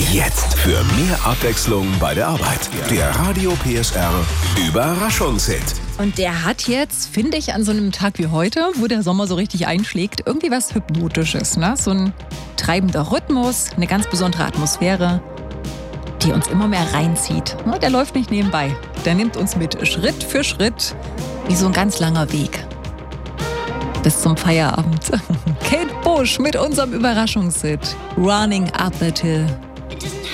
Jetzt für mehr Abwechslung bei der Arbeit. Der Radio PSR Überraschungshit. Und der hat jetzt, finde ich, an so einem Tag wie heute, wo der Sommer so richtig einschlägt, irgendwie was Hypnotisches. Ne? So ein treibender Rhythmus, eine ganz besondere Atmosphäre, die uns immer mehr reinzieht. Ne? Der läuft nicht nebenbei. Der nimmt uns mit Schritt für Schritt, wie so ein ganz langer Weg. Bis zum Feierabend. Kate Bush mit unserem Überraschungshit Running Up That Hill.